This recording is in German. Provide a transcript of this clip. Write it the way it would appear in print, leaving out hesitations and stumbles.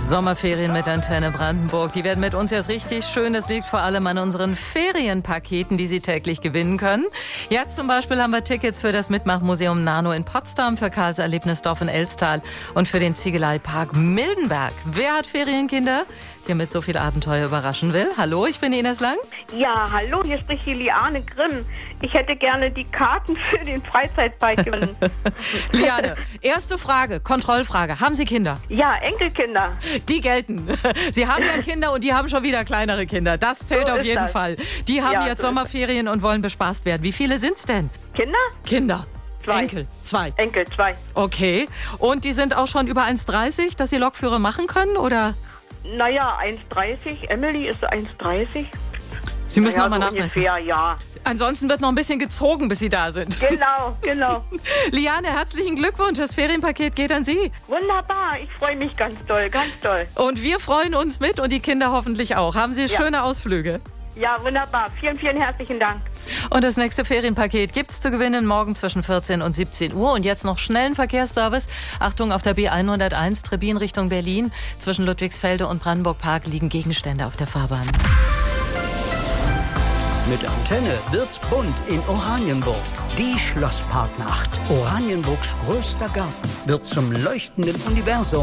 Sommerferien mit Antenne Brandenburg. Die werden mit uns erst richtig schön. Das liegt vor allem an unseren Ferienpaketen, die Sie täglich gewinnen können. Jetzt zum Beispiel haben wir Tickets für das Mitmachmuseum Nano in Potsdam, für Karls Erlebnisdorf in Elstal und für den Ziegeleipark Mildenberg. Wer hat Ferienkinder, die mit so viel Abenteuer überraschen will? Hallo, ich bin Ines Lang. Ja, hallo, hier spricht die Liane Grimm. Ich hätte gerne die Karten für den Freizeitpark gewonnen. Liane, erste Frage, Kontrollfrage. Haben Sie Kinder? Ja, Enkelkinder. Die gelten. Sie haben ja Kinder und die haben schon wieder kleinere Kinder. Das zählt So auf ist jeden das. Fall. Die haben Ja, jetzt so ist Sommerferien und wollen bespaßt werden. Wie viele sind's denn? Kinder? Kinder. 2. Enkel. 2. Enkel, 2. Okay. Und die sind auch schon über 1,30, dass sie Lokführer machen können, oder? Naja, 1,30. Emily ist 1,30. Sie müssen Ja, noch mal so nachmessen. ungefähr, ja. Ansonsten wird noch ein bisschen gezogen, bis sie da sind. Genau, genau. Liane, herzlichen Glückwunsch. Das Ferienpaket geht an Sie. Wunderbar, ich freue mich ganz doll, ganz toll. Und wir freuen uns mit und die Kinder hoffentlich auch. Haben Sie schöne Ausflüge? Ja, wunderbar. Vielen, vielen herzlichen Dank. Und das nächste Ferienpaket gibt's zu gewinnen morgen zwischen 14 und 17 Uhr. Und jetzt noch schnellen Verkehrsservice. Achtung, auf der B101 Trebin Richtung Berlin. Zwischen Ludwigsfelde und Brandenburg Park liegen Gegenstände auf der Fahrbahn. Mit Antenne wird's bunt in Oranienburg. Die Schlossparknacht. Oranienburgs größter Garten wird zum leuchtenden Universum.